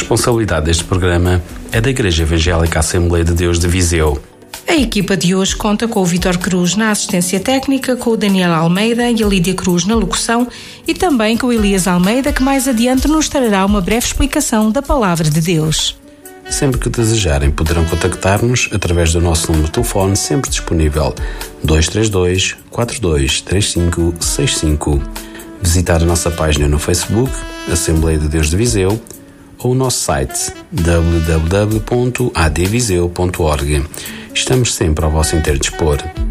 responsabilidade deste programa é da Igreja Evangélica Assembleia de Deus de Viseu. A equipa de hoje conta com o Vítor Cruz na assistência técnica, com o Daniel Almeida e a Lídia Cruz na locução e também com o Elias Almeida, que mais adiante nos trará uma breve explicação da Palavra de Deus. Sempre que desejarem, poderão contactar-nos através do nosso número de telefone, sempre disponível, 232 4235 65. Visitar a nossa página no Facebook, Assembleia de Deus de Viseu, ou o nosso site www.adviseu.org. Estamos sempre ao vosso inteiro dispor.